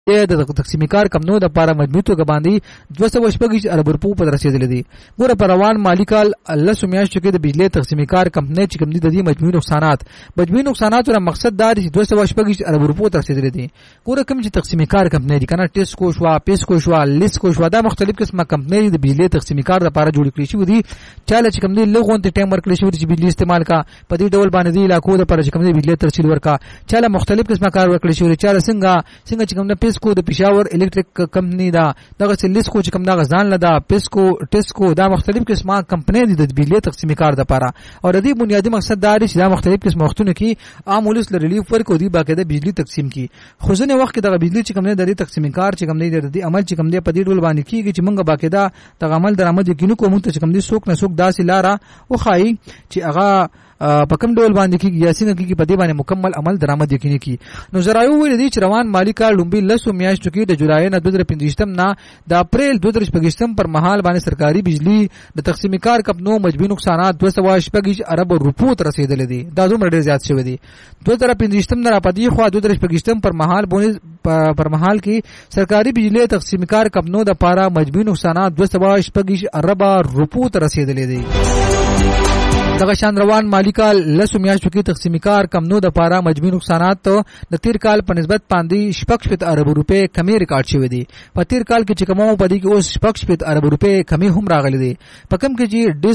د تقسیم کار کمنو د لپاره مجموعي توګه باندې 226 ارب روپو په رسیدلې دي. ګوره په روان مالی کال الله سمیاشتو کې د بجلی تقسیم کار کمپنۍ چې کوم دي د دې مجموعي نقصانات او مقصد دا دی چې 226 ارب روپو ته رسیدلې دي. ګوره کوم چې تقسیم کار کمپنۍ دي کنه ټیسکو شوا پیسکو شوا لیسکو شوا دا مختلف قسمه کمپنۍ د بجلی تقسیم کار لپاره جوړ کړي شوی دي. چاله چې کوم دي لغون ته ټایم ورکړي شوی چې بجلی استعمال کا په دې ډول باندې دی علاقو د لپاره چې کوم دي بجلی ترسیل ورکا چاله مختلف قسمه کار ورکړي شوی چاله څنګه چې کوم د پیسکو د پېښور الیکټریک کمپنی دا دغه لیسکو چې کوم دا غزان لدا پیسکو ټیسکو دا مختلف قسمه کمپنی دي د بجلی تقسیم کار لپاره او د دې بنیادی مقصد دا دی چې دا مختلف قسم وختونه کې عام ولس له ریلیف ورکو دی باقاعده بجلی تقسیم کی خو ځنه وخت کې د بجلی چې کوم نه د تقسیم کار چې کوم نه د عمل چې کوم دی په دې ډول باندې کیږي چې موږ باقاعده د عمل درآمد یقیني کوم ته چې کوم دی سوک نه سوک داسې لاره او خای چې هغه په کوم ډول باندې کیږي یا څنګه کیږي په دې باندې مکمل عمل درآمد یقیني کی. نو زرایو ویل دي چې روان مالی کال لومبي لسو میاشتو کې د جولای نه 2015 نه د اپریل 2025 پر مهال باندې سرکاري بجلی د تقسیم کار کمپنو مجموعي نقصانات 226 ارب روپو ته رسیدل دي. دا دومره ډیر زیات شوی دي. 2015 نه راپدی خو 2025 پر مهال کې سرکاري بجلی تقسیم کار کمپنو د لپاره مجموعي نقصانات 226 ارب روپو ته رسیدل دي. دغه شان روان مالی کال لسو میاشتو کې تقسیم کار کمنو د لپاره مجموعي نقصانات د تیر کال په نسبت باندې 16 ارب روپے کمی ریکارډ شوی دي. په تیر کال کې چې کومو په دې کې اوس 16 ارب روپے کمی هم راغلي دي. په کم کې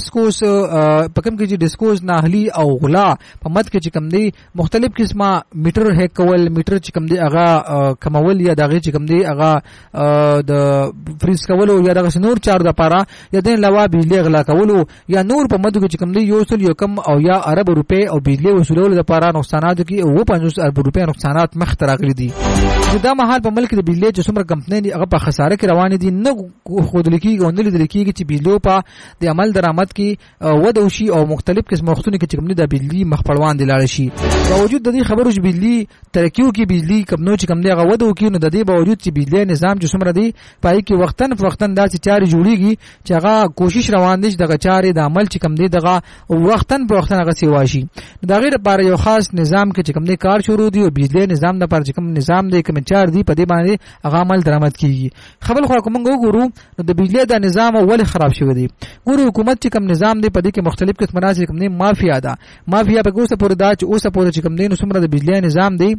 چې ډیسکوز ناهلی او غلا په مد کې چې کم دي مختلف قسمه میټر هیک کول میټر چې کم دي هغه کمول یا دغه چې کم دي هغه د فریز کول یا دغه نور چار د لپاره یا د علاوه بجلی غلا کول یا نور په مد کې چې کم دي یو کم او یا ارب روپے او بجلی وصولولو لپاره نقصانات کې او 50 ارب روپے نقصانات مخ ته راغلي دي. دا مهال په ملک د بجلی چې څومره کمپنۍ دي هغه په خساره کې روان دي نه خود لیکي او نه لیدل کېږي چې بجلی په د عمل درآمد کې وده وشي او مختلف قسم وختونه کې چې کوم د بجلی مخ پړوان دي لاړ شي. باوجود د دې خبرو چې بجلی ترقیو کې بجلی کمنو چې کوم دی هغه وده وکړي نو د دې باوجود چې بجلی نظام چې څومره دی پای کې وختن داسې چارې جوړیږي چې هغه کوشش روان دي چې دغه چارې د عمل چې کوم دی دغه وختن په وختن هغه سیواشي. دا غیر لپاره یو خاص نظام کې چې کوم دی کار شروع دی او بجلی نظام د لپاره چې کوم نظام دی کوم چار دی په دې باندې هغه عمل درآمد کیږي. خبر خو کوم وګورو نو د بجلی د نظام ولې خراب شوی دی. ګورو حکومت چې کوم نظام دی په دې کې مختلف قسم راځي کوم دی مافیا په اوسه پورې دا چې اوسه پورې چې کوم دی نو څومره د بجلی نظام دی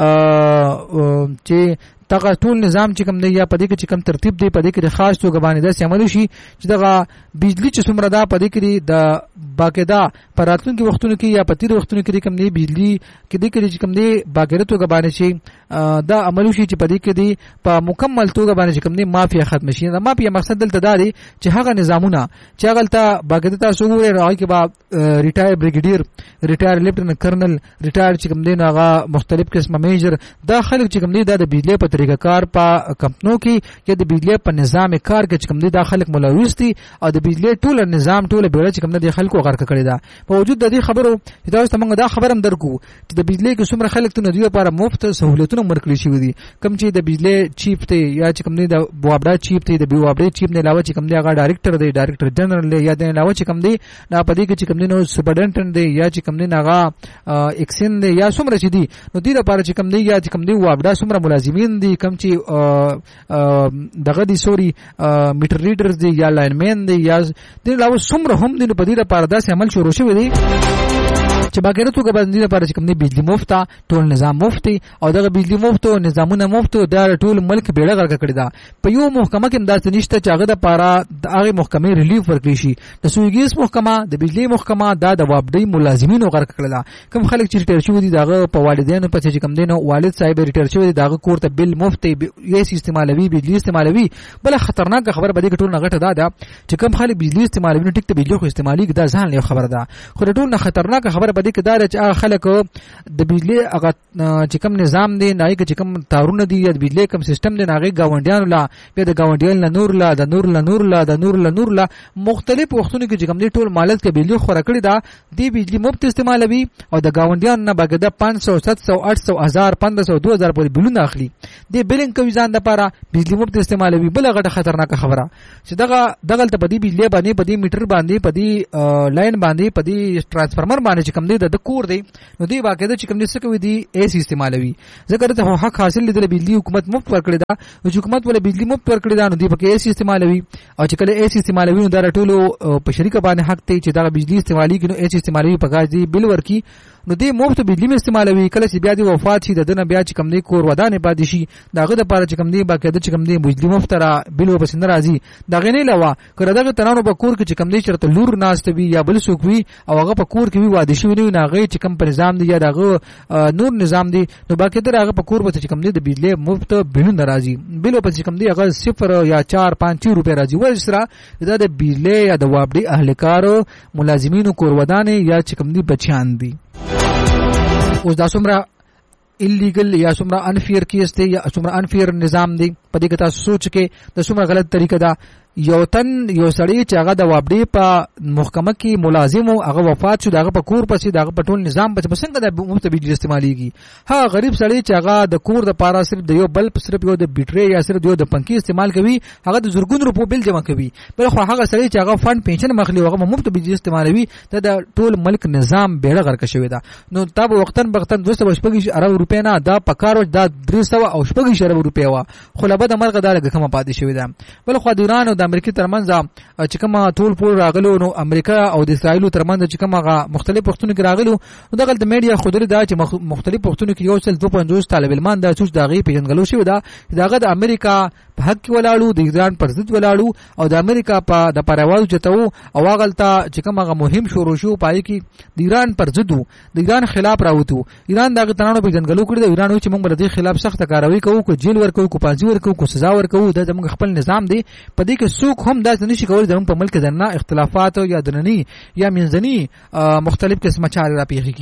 چې دغه ټول نظام چې کوم دی یا په دې کې چې کوم ترتیب دی په دې کې د خاص توګه باندې د عمل شي چې دغه بجلی چې څومره دا په دې کې د باقاعده پراتونکو وختونو کې یا په تیر وختونو کې کوم دی بجلی کې دې کې چې کوم دی باقاعده توګه باندې شي دا عمل شي چې په دې کې دی په مکمل توګه باندې کوم دی مافیا ختم شي. دا مافیا مقصد دلته دا دی چې هغه نظامونه چې هغه ته باقاعده تاسو وګورئ راځي کې با ریټایر بریګیډیر ریټایر لیفټننټ کرنل ریټایر چې کوم دی هغه مختلف قسمه میجر دا خلک چې کوم دی د بجلی په طریقه کار په کمپنو کې یا د بجلی په نظام کار کې چې کوم دی د خلک ملوث دي او د بجلی ټول نظام ټول بیره چې کوم دی خلکو غرق کړی دا. په وجود د دې خبرو چې تاسو موږ دا خبرم درکو چې د بجلی کې څومره خلک ته د دې لپاره مفت سہولتونه ورکړي شوی دي. کوم چې د بجلی چیف ته یا چې کوم دی د بوابډا چیف ته د بوابډا چیف نه علاوه چې کوم دی هغه ډایریکټر دی ډایریکټر جنرال یا د علاوه چې کوم دی نه پدې کې چې کوم دی نو سپرډنټ دی یا چې کوم دی هغه ایکسن دی یا څومره چې دی نو دې لپاره چې کوم دی یا چې کوم دی بوابډا څومره ملازمین دي کوم چې دغه دي سوري میټر ریډرز دي یا لاینمن دي یا د علاوه څومره هم دي په دې لپاره دا عمل شروع شوی دی چې باګره توګه باندې لپاره چې کوم دی بجلی مفت ټول نظام مفت او دغه بجلی مفت او نظامونه مفت دا ټول ملک بیړه غرق کړی دا. په یو محکمه کې انداز نشته چې هغه د لپاره د هغه محکمې ریلیف ورکړي شي. د سویګیس محکمه د بجلی محکمه دا د وابډي ملازمینو غرق کړل دا. کوم خلک چې ریټایر شوی دي دغه په والدینو په چې کوم دینو والد صاحب ریټایر شوی دي دغه کور ته بل مفت یې استعمالوي بجلی استعمالوي. بل خطرناک خبر به دې ټول نه غټه دا چې کوم خلک بجلی استعمالوي ټیک ته بجلی خو استعمالي دا ځان له خبره ده. خو ټول نه خطرناک خبر به دې کې دا چې هغه خلک د بجلی هغه چې کوم نظام دی نه چې کوم تارونه دي د بجلی کوم سیستم دی هغه گاونډیانو لا به د گاونډیانو نور لا مختلف وختونو کې چې کوم دی ټول مالک کې بجلی خور کړی دا دی بجلی مفت استعمالوي او د گاونډیانو نه باګه 500 700 800 1000 1500 2000 پورې بلونه اخلي دی بلنګ کوي ځان د لپاره بجلی مفت استعمالوي. بل غټه خطرناک خبره چې دغه ته په دې بجلی باندې په دې میټر باندې په دې لاین باندې په دې ترانسفارمر باندې چې کوم دی د کور دی نو دی باقاعده چې کوم دي څه کوي دی ایس استعمالوي ځکه ته حق حاصل لیدل بجلی حکومت مفت ورکړی دا چې حکومت ول بجلی مفت ورکړی دا نو دی پکې ایس استعمالوي او چې کله ایس استعمالوي نو دا ټولو په شریک باندې حق ته چې دا بجلی استعمالي کینو ایس استعمالوي پکاج دی بل ورکی نو دی مفت بجلی می استعمالوي کله چې بیا دی وفات شي دنه بیا چې کوم دی کور ودانې پاتې شي داغه د پاره چې کوم دی باقاعده چې کوم دی بجلی مفت را بل و پس ناراضي دغه نه لوا کړه دغه تنانو په کور کې چې کوم دی چرته لور ناشته وي یا بل څوک وي او هغه په کور کې وي واده شي نه ناغه چې کوم په نظام دی یا دغه نور نظام دی نو باقاعده هغه په کور به چې کوم دی د بجلی مفت بل ناراضي بل په چې کوم دی هغه 0 یا 4 5 روپے راځي وسره دا د بجلی یا د وابډي اهلکارو ملازمینو کور ودانې یا چې کوم دی بچیان دي اوس دا څومره इलीगल या څومره انفیر کیس دی یا څومره انفیر نظام دی په دې کې تاسو سوچ کې د څومره غلط طریقه دا یو سړی چې هغه د وابډي په محکمه کې ملازم او هغه وفات شو دغه په کور پسې دغه په ټول نظام په څنګه د مفت بجلی استعماليږي ها غریب سړی چې هغه د کور د پاره صرف د یو بلب صرف یو د بیټری یا صرف یو د پنکی استعمال کوي هغه د زرګون روپو بل جمع کوي بل خو هغه سړی چې هغه فند پنشن مخلي هغه مفت بجلی استعمالوي د ټول ملک نظام بیړه غرق شوی دا نو تاب وختن 250 ارب روپیا نه دا پکارو دا 300 او 50 ارب روپیا وا خو لبد مرغه دا کومه پاتې شوی دا بل خو د ایران او د امریکا ترمنځ چې کومه ټول پور راغلو نو امریکا او د اسرایل ترمنځ چې کومه مختلف پښتون کې راغلو نو دغه د میډیا خودري دا چې مختلف پښتون کې یو سل 250 طالب علمان دا څه دغه پیژنګلو شوی دا دغه د امریکا په حق ولاړو د ایران پر ضد ولاړو او د امریکا په د پرواز چتو او غلطه چې کومه مهم شروع شو پای کې د ایران پر ضد د ایران خلاف راوته ایران دغه تنانو پیژنګلو کړی د ایران چې موږ بر دې خلاف سخت کاروي کوو کو جیل ورکو کو پانځي ورکو کو سزا ورکو د زموږ خپل نظام دی په دې کې څوک هم دا نشي کولای زموږ په ملک دنه اختلافات یا دنني یا منځني مختلف قسمه چارې را پیښ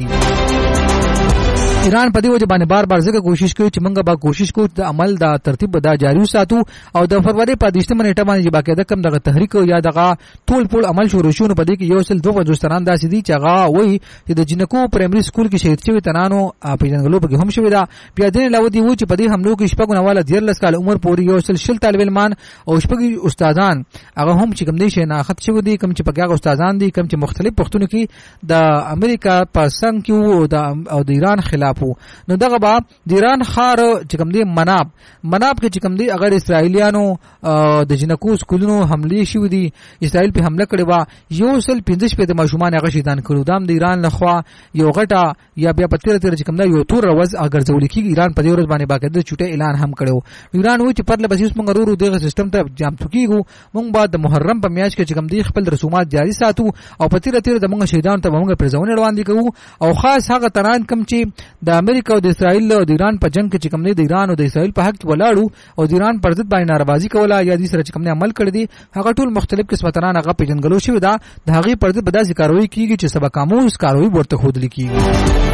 کیږي ایران په دې وجه باندې بار ځکه کوشش کوي چې موږ به کوشش کوو د عمل د ترتیب دا جاری وساتو او د فروری په 18 نیټه باندې باقاعده کم دغه تحریک یا دغه ټول عمل شروع شونه په دې کې یو سل 250 تنان داسې دي چې هغه وایي چې د جنکو پرایمري سکول کې شهید شوی تنانو پیژنګلو په هم شوی دا بیا دې لاو دی و چې په دې حملو کې شپږ نواله 13 کال عمر پورې یو سل شل طالب علمان او شپږ استادان هغه هم چې کوم دي شناخت شوی دي کوم چې په هغه استادان دي کوم چې مختلف پښتون کې د امریکا په څنګ کې او د ایران خلاف نو دغه با د ایران خار چې کوم دی مناب کې چې کوم دی اگر اسرایلیانو د جنکو سکولونو حمله شوې دي اسرائیل په حمله کړې و یو سل 15 په ماشومان هغه شیطان کړو دام د ایران لخوا یو غټه یا بیا پتیر چې کوم دا یو تور روز اگر ځول کیږي ایران په دې ورځ باندې باقاعده چټه اعلان هم کړو ایران وایي چې پر لبسیس موږ ورو دغه سیستم ته جام کیږو موږ بعد د محرم په میاشت کې چې کوم دی خپل رسومات جاری ساتو او پتیر د موږ شهیدان ته موږ پرځونه روان دي کوو او خاص هغه تران کم چې د امریکا او د اسرائیل او د ایران په جنگ کې چې کوم دی د ایران او د اسرائیل په حق ولاړو او د ایران پر ضد باندې نارضایي کوله یا د سره چې کوم عمل کړی دی هغه ټول مختلف قسمتانه هغه پیژنګلو شوی دا د هغه پر ضد بداسي کاروي کیږي چې سبا کاموس کاروي ورته خود لیکيږي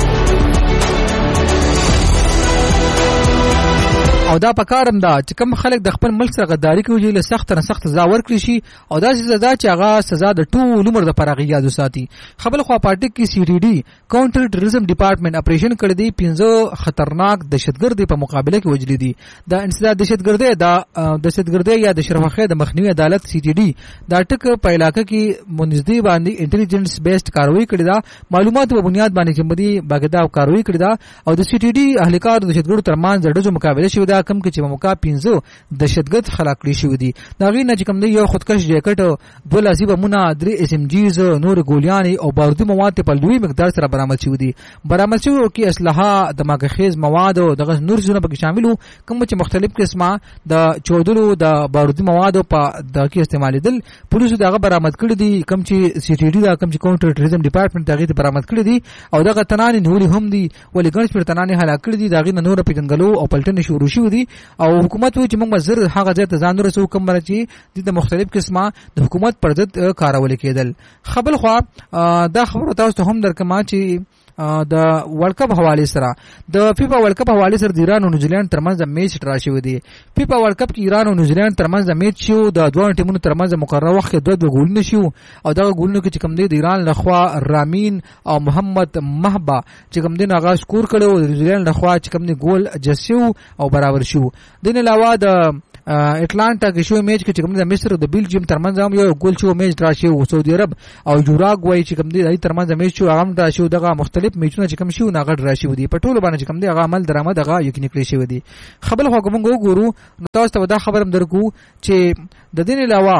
او دا پکارم دا چې کوم خلک د خپل ملک سره غداری کوي له سخت نه سخت سزا ورکړي شي او دا سزا چې هغه سزا د ټول عمر د پرغه یاد وساتي خپل خوا پارټي کې سی ډي ډي کاونټر ټیرریزم ډپارټمنټ اپریشن کړی دی 15 خطرناک دهشتګردي په مقابله کې وجلی دي دا انسداد دهشتګردي یا د شرمخه د مخنیوي عدالت سی ټي ډي دا ټک په علاقې کې منځدي باندې انټيليجنس بیسډ کاروي کړی دا معلومات په بنیاد باندې چې مدي باغدا کاروي کړی دا او د سی ټي ډي اهلکار د دهشتګردو ترمن زړه مقابله شوی کم کې چې موقع 15 دهشتګرد خلاق کړی شو دي دا غي نه چې کوم دی یو خودکش جیکټ دوه لاسي بمونه 3 اس ام جیز نور ګولیان او بارودي مواد په لوی مقدار سره برآمد شو دي برآمد شو کې اسلحه دماغ خیز مواد او دغه نور زونه په شاملو کوم چې مختلف قسمه د چودلو د بارودي مواد په دغه کې استعمالیدل پولیسو دغه برآمد کړی دي کوم چې سی ټي ډي دا کوم چې کاونټر ټیرریزم ډپارټمنټ دغه برآمد کړی دي او دغه تنانې نوري هم دي ولې ګڼ پر تنانې هلاک کړی دي دغه نور پیژنګلو او پلټنې شروع شو دي او حکومت وی چې موږ زر هغه ځای ته ځان رسو کوم چې د مختلف قسمه د حکومت پر ضد کارول کېدل خپل خو دا خبره تاسو ته هم درکما چې د ورلد کپ حواله سره د فیفا ورلد کپ حواله سره د ایران او نیوزیلند ترمنځ میچ ترا شوی دی فیفا ورلد کپ کې ایران او نیوزیلند ترمنځ میچ شو د دوه ټیمونو ترمنځ مقرره وخت کې دوه ګولونه شو او دغه ګولونه کې چې کوم دی د ایران لخوا رامین او محمد مهبا چې کوم دی هغه سکور کړو د نیوزیلند لخوا چې کوم دی ګول جسیو او برابر شو دین علاوه د اټلانټا کې شو میچ کې چې کوم د مصر او د بیلجیم ترمنځ هم یو ګول شو میچ ډرا شو. سعودي عرب او یوراګوای چې کوم دی ترمنځ میچ شو هغه ډرا شو. دغه مختلف میچونه چې کوم شو نه غړ ډرا شو دي په ټولو باندې چې کوم دی هغه عمل درآمد هغه یقیني کړی شوی دی. خبر خو کوم ګورو نو تاسو ته دا خبرم درکو چې د دین علاوه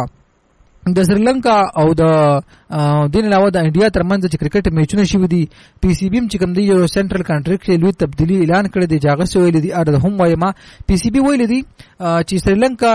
د سریلانکا او د دین علاوه د انډیا ترمنځ چې کرکټ میچونه شوي دي پی سی بی چې کوم دی یو سنټرل کنټریکټ کې لوی تبدیلی اعلان کړی دی. جاغه ویل دي ار هم وایما پی سی بی ویل دي چې سریلانکا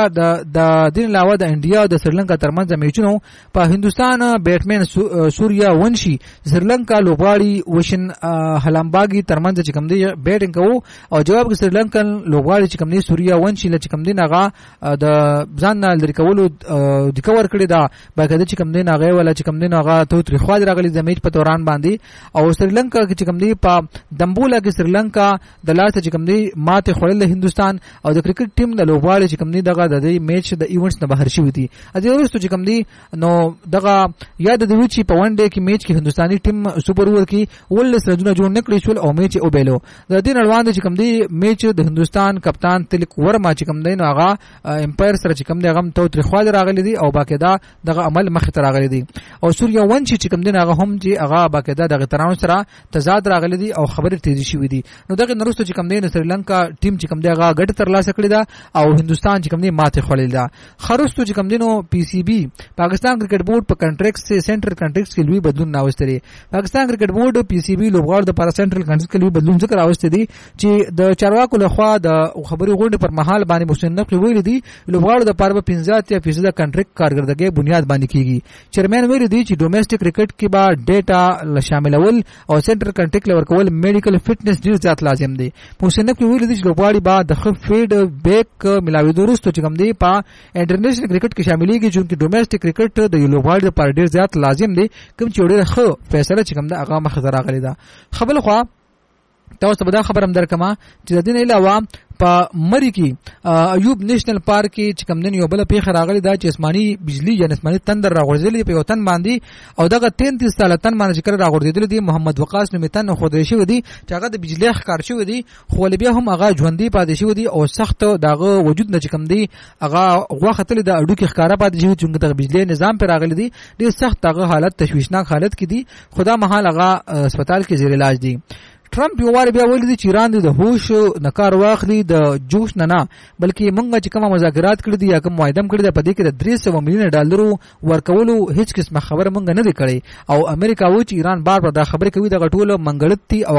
د دین علاوه د انډیا او د سریلانکا ترمنځ میچونه په هندستان بیټمن سوریا ونشي سریلانکا لوبغاړي وشن هلامباګي ترمنځ چې کوم دی بیټینګ کوو او جواب کې سریلانکا لوبغاړي چې کوم دی سوریا ونشي چې کوم دی ناغه د ځان لري کولو د کور کړی دا باقاعده چې کوم دی ناغه ولا چې کوم دی ناغه ته تر خو راغلي د میچ په دوران باندې او سریلانکا کې چې کوم دی په دمبولا کې سریلانکا د لاس چې کوم دی ماته خړل هندستان او د کرکټ ټیم د لوبغاړي چې کوم دی دغه د میچ د ایونټس نه بهر شوی دي. اځه ورسته چې کوم دی نو دغه یاد دی چې په ون ډے کې میچ کې هندستاني ټیم سپر اوور کې ولس رجونه جوړ نکړي شول او میچ او بیلو د دې اړوند چې کوم دی میچ د هندستان کپتان تلک ورما چې کوم دی نو هغه امپایر سره چې کوم دی هغه ته تر خو راغلي دي او باقاعده دغه عمل مخ ته راغلي دي او سوریا ونشي چې کوم دی هغه هم چې هغه باقاعده دغه ترانو سره تضاد راغلي دي او خبره تیزی شوې دي. نو دغه نرسته چې کوم دی سریلانکا ټیم چې کوم دی هغه ګټ تر لاسه کړی دا او هندستان چې کوم دی ماته خړل دا. خرستو چې کوم دی نو پی سی بی پاکستان کرکټ بورډ په کنټریکټ سے سنټرل کنټریکټ کې لوی بدلون راوستري. پاکستان کرکټ بورډ پی سی بی لوبغاړو د پر سنټرل کنټریکټ کې لوی بدلون ذکر راوستي دي چې د چارواکو لخوا د خبري غونډې پر مهال باندې مسنف ویل دي لوبغاړو د پر 15% کنټریکټ کارګردګي بنیاد باندې کیږي. چیرمن ویل دي چې ډومېسټک کرکټ کې با ډیټا شاملول او سنټرل کنټریکټ لور کول میډیکل فټنس ډیر زیات لازم دي. مسنف ویل دي چې لوبغاړي با د فیډ بیک ملاوي دوستو چې کوم دی په انټرنیشنل کرکټ کې شاملېږي چې ډومېسټک کرکټ د یو لوبغاړي لپاره ډیر زیات لازم دی کوم چې ډیر ښه فیصله چې کوم دا هغه مخ راغلی دا. خبر خو تاسو به دا خبرم درکما چې د دې علاوه په مری کې ایوب نېشنل پارک کې چې کوم دن یو بل پیښه راغلی دا چې اسماني بجلی یا اسماني تندر راغورځېدلی په یو تن باندې او دغه 33 ساله تن باندې چې کړه راغورځېدلی دی محمد وقاص نومې تن خو درې شوی دی چې هغه د بجلی ښکار شوی دی خو بیا هم هغه ژوندۍ پاتې شوی دی او سخت دغه وجود نه چې کوم دی هغه غوښه تل د اډو کې ښکارا پاتې شوی چې دغه بجلی نظام پر راغلی دی ډېر سخت دغه حالت تشویشناک حالت کې دی خدا مهال هغه هسپتال کې زیر علاج دی. ټرمپ یو وار بیا ویل دي چې ایران د هوش نه کار واخلي د جوش نه بلکې مونږ چې کوم مذاکرات کړی دي یا کوم معاهده کړی دی په دې کې د 300 میلیون ډالرو ورکولو هیڅ قسمه خبره مونږ نه دی کړی او امریکا و چې ایران بار بار دا خبره کوي د غټولو منګړت دي او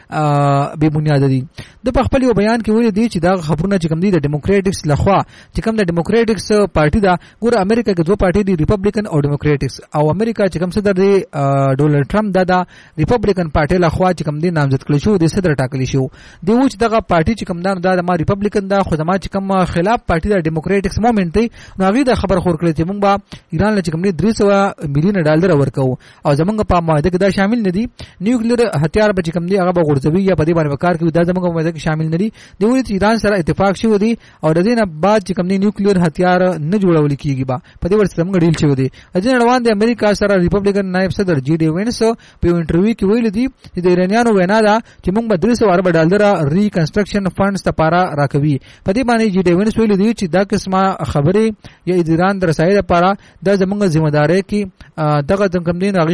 هغه بے بنیاد دي. د په خپل یو بیان کې ویل دي چې دا خبرونه چې کوم دي د ډیموکراټکس لخوا چې کوم د ډیموکراټکس پارټي دا ګوره امریکا کې دوه پارټي دي ریپبلیکن او ډیموکراټکس او امریکا چې کوم صدر دی ډونالد ټرمپ دا ریپبلیکن پارټي لخوا چې کوم دي نامزد کړی شو د صدر ټاکلی شو دی و چې دغه پارټي چې کوم دا ما ریپبلیکن دا خو ما چې کوم خلاف پارټي د ډیموکراټکس موومېنټ دی نو هغه د خبر خور کړی چې موږ به ایران له چې کوم 300 میلیون ډالر ورکو او زمونږ په معاهده کې دا شامل نه دي نیوکلیر هتیار به چې کوم دی هغه به غورځوي یا په دې باندې وکړ کوي دا زمونږ په معاهده کې شامل نه دي دی و چې ایران سره اتفاق شوی دی او د دې نه بعد چې کوم دی نیوکلیر هتیار نه جوړول کیږي با په دې ورسره موږ ډیل شوی دی. اځین روان دی امریکا سره ریپبلیکن نائب صدر جی ډي وینس په انټرویو کې ویل دي چې د ایرانیانو وینا ده چې موږ به 300 ارب ډالر ریکنسټرکشن فندز لپاره راکوي. په دې باندې جی ډي وینس ویل دي چې دا قسمه خبره یا ایران د رسایل لپاره د زمونږ ذمہ داري کې دغه کوم دین هغه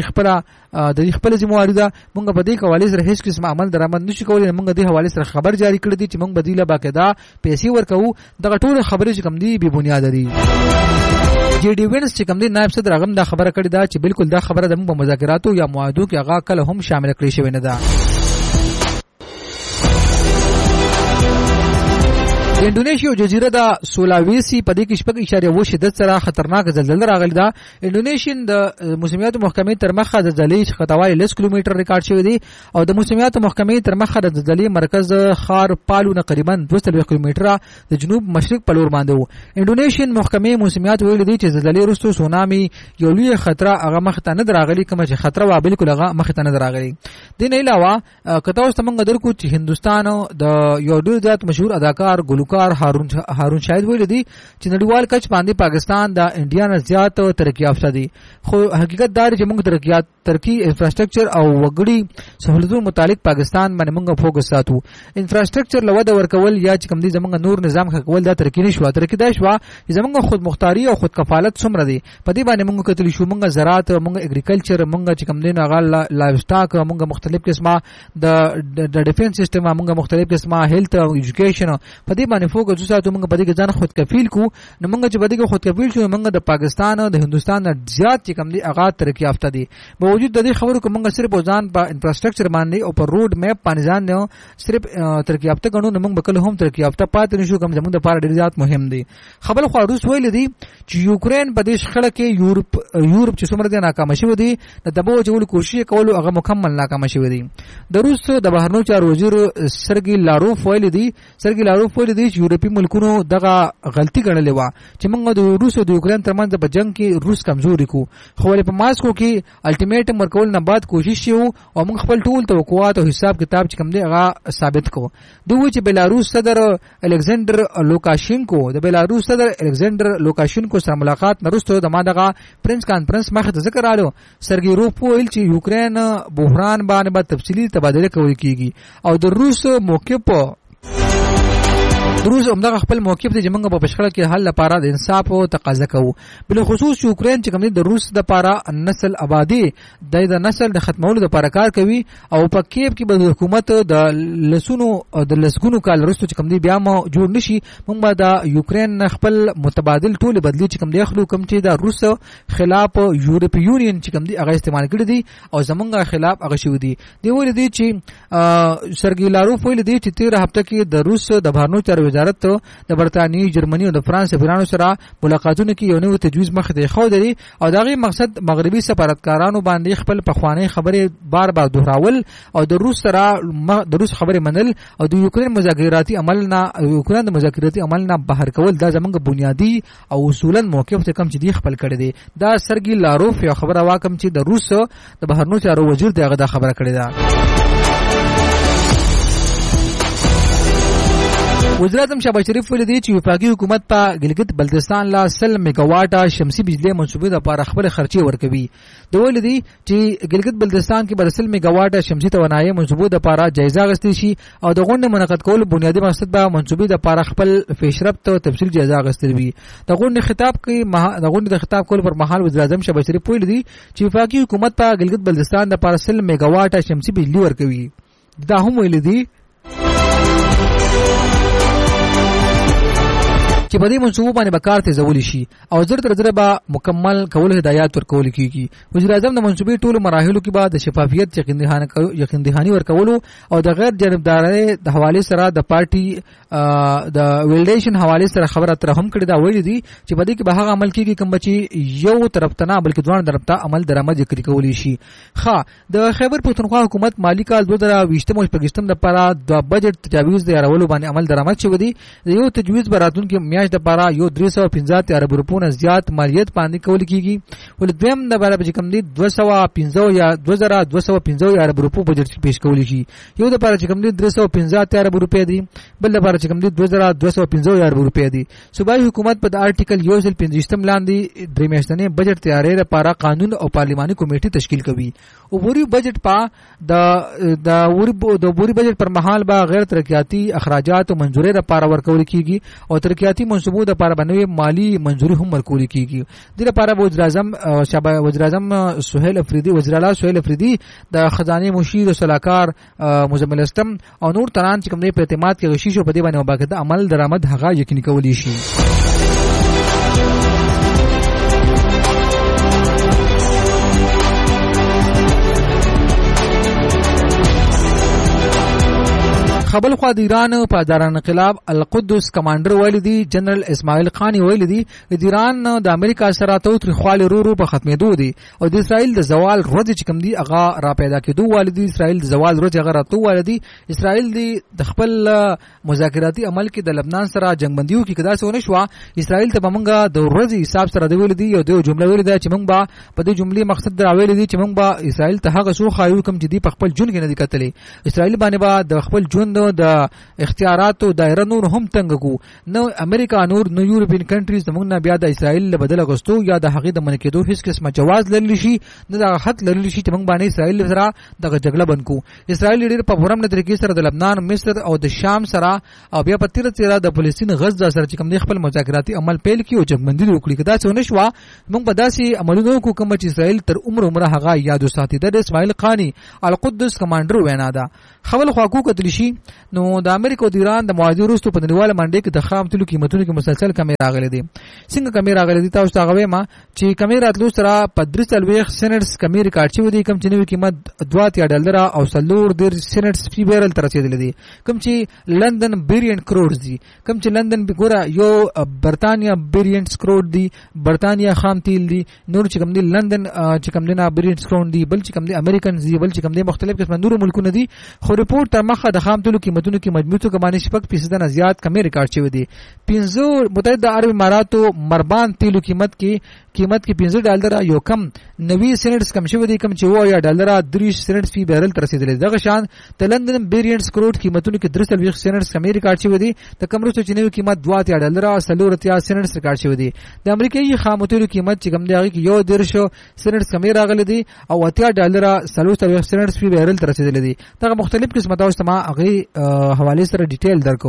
خپل ذمہ واري ده موږ په دې حواله سره هیڅ قسم عمل درآمد نشو کولای. موږ د حواله سره خبر جاری کړی دي چې موږ بدیله باقاعده پیسې ورکو دغه ټول خبرې چې کوم دي بے بنیاد دي. جی ډي وینس چې کوم دي نائب صدر هغه دا خبره کړې ده چې بالکل دا خبره د مذاکراتو یا معاهدو کې هغه کله هم شامل کړی شوی نه ده. انډونیشیا جزیره د سولاویسی په دې کې 6.1 شدت سره خطرناک زلزلہ راغلی ده. انډونیشین د موسمیات محکمې تر مخه د زلزلې خطوالي 10 کیلومتر ریکارډ شوی دی او د موسمیات محکمې تر مخه د زلزلې مرکز خار پالو نه تقریبا 200 کیلومتره د جنوب مشرق په لور باندې وو. انډونیشین محکمې موسمیات ویل دي چې زلزلې وروسته سونامي یو لوی خطر هغه مخ ته نه دراغلي کوم چې خطر وا بالکل هغه مخ ته نه دراغلي. دین علاوه کته اوس موږ درکو چې هندستان د یو ډیر ذات مشهور اداکار ګلوکار پیشکار هارون شاهد ویل دي چې نړیوال کچ باندې پاکستان د انډیا نه زیات ترقی یافته دي خو حقیقت دا چې موږ ترقی انفراستراکچر او وګړي سہولتونو متعلق پاکستان باندې موږ فوکس ساتو انفراستراکچر لوده ورکول یا چې کوم دي زمونږ نور نظام خکول دا ترقی نشو ترقی دا شو چې زمونږ خود مختاری او خود کفالت څومره دي په دې باندې موږ کتلی شو موږ زراعت موږ اګریکلچر موږ چې کوم دي هغه لایف سټاک موږ مختلف قسمه د ډیفنس سیستم موږ مختلف قسمه هیلث او ایجوکیشن په دې باندې فوکس ساتو موږ په دې کې ځان خود کفیل کو نو موږ چې په دې کې خود کفیل شو موږ د پاکستان او د هندستان نه زیات چې کوم دي هغه ترقی یافته دي باوجود د دې خبرو کوم موږ صرف ځان په انفراستراکچر باندې او په روډ میپ باندې ځان نه صرف ترقی یافته غنو نو موږ بکله هم ترقی یافته پاتې نشو کوم زموږ د لپاره ډیر زیات مهم دي خبر خو روس ویل دي چې یوکرين په دې شخړه کې یورپ چې څومره ناکام شوی دي د دبو چول کوشش کولو هغه مکمل ناکام شوی دي د روس د بهرنیو چارو وزیر سرګي لاروف ویل دي چې یورپي ملکونو دغه غلطي ګڼلې و چې موږ د روس او د یوکرين ترمنځ په جنگ کې روس کمزوري کو خو په ماسکو کې الټیمیټم ورکول نه بعد کوشش یو او موږ خپل ټول توقعات او حساب کتاب چې کوم دی هغه ثابت کو دوی چې بلاروس صدر الکساندر لوکاشینکو سره ملاقات نرسته د مادغه پرنس کانفرنس مخه ته ذکر راړو سرګي روپویل چې یوکرين بحران باندې تفصیلی تبادله کوي کیږي او د روس موقف روس همدغه خپل موقف دی چې موږ په پښکړه کې حل لپاره د انصاف او تقاضا کوو بل خصوص یوکرين چې کوم د روس د لپاره نسل آبادی د نسل د ختمولو لپاره کار کوي او په کیف کې به حکومت د لسګونو کال وروسته چې کوم دی بیا مو جوړ نشي موږ د یوکرين خپل متبادل ټول بدلی چې کوم دی خلک کوم چې د روس خلاف یورپ یونین چې کوم دی هغه استعمال کړی دي او زمونږ خلاف هغه شوی دي دی ویل دي چې سرګي لاروف ویل دي چې 13 هفته کې د روس د بهرنیو چارو وزارت د برتانی جرمني او د فرانس سفیرانو سره ملاقاتونه کې یو نوې تجویز مخ ته خو دی او دغه مقصد مغربي سفارتکارانو باندې خپل پخوانی خبره بار بار دهراول او د روس سره د روس خبره منل او د یوکرين مذاکراتي عمل نه بهر کول دا زمونږ بنیادی او اصولا موقف ته کم چې دی خپل کړی دی دا سرګي لاروف یو خبره واکم چې د روس د بهرنیو چارو وزیر دغه دا خبره کړی ده وزیر اعظم شهباز شریف ویلي دي چې وفاقي حکومت په ګلګت بلتستان لا 100 میگاواټه شمسي بجلی منصوبې لپاره خپل خرچي ورکوي دا ویلي دي چې ګلګت بلتستان کې 100 میگاواټه شمسي توانایي منصوبې لپاره جایزه غوښتل شي او د غونډې منعقد کول بنیادی مقصد به منصوبې لپاره خپل پیشرفت او تفصیل جایزه غوښتل وي د غونډې د خطاب کول پر مهال وزیر اعظم شهباز شریف ویلي دي چې وفاقي حکومت په ګلګت بلتستان لپاره 100 میگاواټه شمسي بجلی ورکوي دا هم ویلي دي چې په دې منصوبو باندې به کار تیزول شي او زر تر زر به مکمل کول هدایت ورکول کیږي وزیر اعظم د منصوبې ټولو مراحلو کې به د شفافیت یقین دهاني ورکول او د غیر جانبداري د حواله سره د پارټي د ویلډیشن حواله سره خبره تر هم کړی دا ویل دي چې په دې کې به هغه عمل کیږي کوم چې یو طرف ته نه بلکې دوه طرف ته عمل درآمد ذکر کولی شي د خیبر پختونخوا حکومت مالی کال 2020 لپاره د بجټ تجاویز د یارولو باندې عمل درآمد شوی دی یو تجویز براتون کې میاشت د لپاره یو 315 ارب روپو نه زیات مالیت باندې کول کیږي ول دویم د لپاره چې کوم دي 215 یا 2215 ارب روپو بجټ پیش کول شي یو د لپاره چې کوم دي 315 ارب روپے دي بل لپاره چې کوم دي 2215 ارب روپے دي صوبایي حکومت په آرټیکل 115 لاندې درې میاشتنې بجټ تیارې لپاره قانون او پارلماني کمیټه تشکیل کوي او وری بجټ د وری بجټ پر مهال با غیر ترقیاتی اخراجات او منځوري لپاره ورکول کیږي او ترقیاتی منصوبو د لپاره باندې مالی منځوري هم ورکول کیږي د لپاره وزیر اعظم سہیل افریدی د خزانه مشیر او صلاحکار مزمل استم او نور تران چې کوم نه په اعتماد کې غشي شو په دې باندې باقاعده عمل درآمد هغه یقیني کولی شي خبل خو د ایران په داران انقلاب القدس کمانډر ولیدي جنرال اسماعیل خان ولیدي د ایران د امریکا سره توتر خال رو په ختمېدو دي او د اسرائیل د زوال ورځ چې کوم دي هغه را پیدا کېدو ولیدي اسرائیل د زوال ورځ هغه راتو ولیدي اسرائیل د خپل مذاکراتي عمل کې د لبنان سره جنگبندیو کې کدا څونه شو اسرائیل ته بمنګه د ورځ حساب سره دی ولیدي یو د جمله ولیدي چې موږ به په دې جملې مقصد دراویل دي چې موږ به اسرائیل ته هغه سو خایو کوم چې دی په خپل جون کې نه دي کتلې اسرائیل باندې به د خپل جون د اختیاراتو دایره نور هم تنګ کو. نو امریکا نور نو یورپین کنټریز زمونږ نه بیا د اسرائیل له بدل غوستو یا د هغې د منع کېدو هیڅ قسمه جواز لرلی شي نه د حق لرلی شي چې موږ باندې اسرائیل سره دغه جګړه بند کو. اسرائیل ډېر په پوره طریقې سره د لبنان، مصر او د شام سره او بیا په تیره تیره د فلسطین غزه سره چې کوم دی خپل مذاکراتي عمل پیل کړي او جګبندي وکړي. کدا څه نشوا موږ په داسې عملونو کو کوم چې اسرائیل تر عمر هغه یاد وساتي. د اسماعیل قانی القدس کمانډر وینا ده. خپل خواکو کتل شي نو د امریکا او د ایران د معاهدې وروسته په نړیواله منډه کې د خام تیلو قیمتونو کې مسلسل کمی راغلي دي. څنګه کمی راغلي دي تاسو ته غوې ما چې کمی راتلو سره په 340 سنټس کمی ریکارډ شوی دی، کوم چې نوې قیمت $2 او $4 سنټس فی بیرل تر رسیدلی دي، کوم چې لندن بیرینټ کروډ دي، کوم چې لندن بګوره یو برتانیا بیرینټ کروډ دي، برتانیا خام تیل دي، نور چې کوم دي لندن چې کوم دي نه بیرینټ کروډ دي، بل چې کوم دي امریکن دي، بل چې کوم دي مختلف قسم نور ملکونه دي. خو ریپورت تر مخه د خام تیلو قیمتونو کې مجموعي توګه باندې 6% نه زیات کمی ریکارډ شوی دی. 15 متحده عرب اماراتو مربان تیلو قیمت کې $50 یو کم 90 سنټس کم شوی دی، کم چې $30 سنټس فی بیرل تر رسیدلی. دغه شان د لندن بیرینټ کروډ قیمتونو کې 340 سنټس کمی ریکارډ شوی دی، د کمرو چې نوې قیمت $2 سنټس ریکارډ شوی دی. د امریکایي خام تیلو قیمت چې کوم دی هغه کې $1 سنټس کمی راغلی دی او $80 سنټس فی بیرل تر رسیدلی دی. دغه مختلف قسمه تاسو ته هغه حواله سره ډیټیل درکو.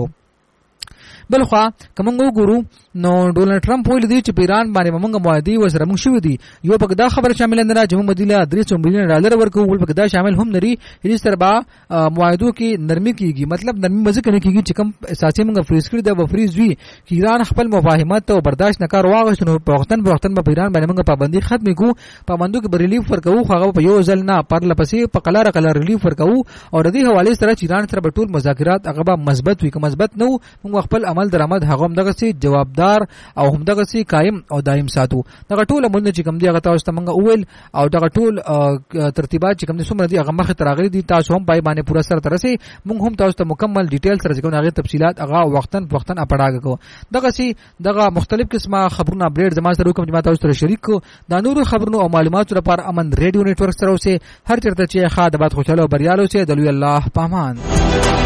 بل خو کوم وګورو نو ډونلډ ټرمپ ویل دی چې په ایران باندې موږ معاهده وسره موږ شو دي. یو په دا خبره شامل نه چې موږ مدیله $300 ملیون ورکو، ول په دا شامل هم نری هیڅ سره با معاهدو کې نرمي کیږي. مطلب نرمي مزه کنه کیږي چې کوم اساسي موږ فریز کړی دا به فریز وي چې ایران خپل مفاهمت او برداشت نه کار واغښتنو په وختن په ایران باندې موږ پابندي ختم کو، پابندو کې ریلیف ورکو، هغه په یو ځل نه پر لپسې په قلاره ریلیف ورکو او د دې حواله سره چې ایران سره به ټول مذاکرات هغه مثبت وي. که مثبت نو موږ خپل عمل درآمد هغه هم دغه سي جوابدار او هم دغه سي قائم او دائم ساتو. دغه ټول مونږ چې کوم دی هغه تاسو ته موږ اول او دغه ټول ترتیبات چې کوم دي څومره دي هغه مخه تراغلي دي، تاسو هم پای باندې پورا سره ترسي. موږ هم تاسو ته مکمل ډیټیل سره کوم هغه تفصيلات هغه وختن اپړاګه کو. دغه سي دغه مختلف قسمه خبرونه اپډیټ زما سره کوم جماعت تاسو سره شریک کو. دا نور خبرونو او معلوماتو لپاره امن ریډیو نتورک سره اوسه هر چرته چې خاطبات خوشاله او بریالو سه دلوي الله پامان.